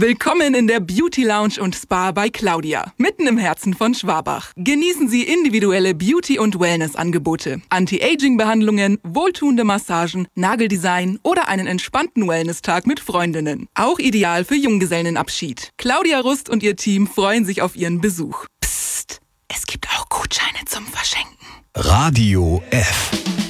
Willkommen in der Beauty Lounge und Spa bei Claudia, mitten im Herzen von Schwabach. Genießen Sie individuelle Beauty- und Wellness-Angebote, Anti-Aging-Behandlungen, wohltuende Massagen, Nageldesign oder einen entspannten Wellness-Tag mit Freundinnen. Auch ideal für Junggesellenabschied. Claudia Rust und ihr Team freuen sich auf Ihren Besuch. Psst, es gibt auch Gutscheine zum Verschenken. Radio F.